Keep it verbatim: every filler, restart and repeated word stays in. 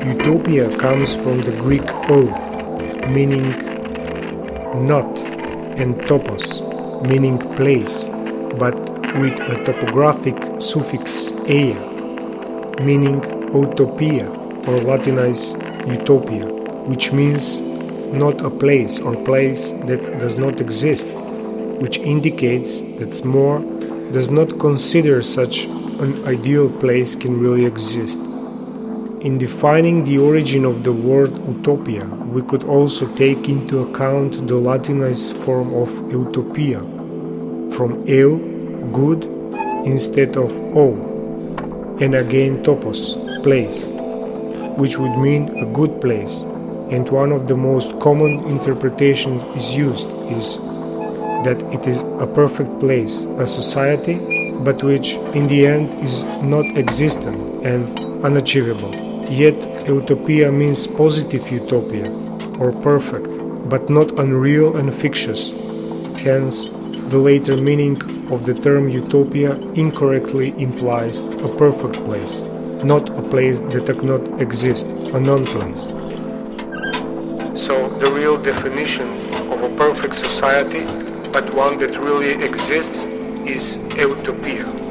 Utopia comes from the Greek o, meaning not, and topos, meaning place, but with a topographic suffix "ea", meaning utopia, or Latinized utopia, which means not a place or place that does not exist, which indicates that more does not consider such an ideal place can really exist. In defining the origin of the word utopia, we could also take into account the Latinized form of utopia, from eu, good, instead of o, and again topos, place, which would mean a good place, and one of the most common interpretations is used is that it is a perfect place, a society, but which in the end is not existent and unachievable. Yet utopia means positive utopia, or perfect, but not unreal and fictitious. Hence, the later meaning of the term utopia incorrectly implies a perfect place, not a place that does not exist, a non-place. So the real definition of a perfect society, but one that really exists, is utopia.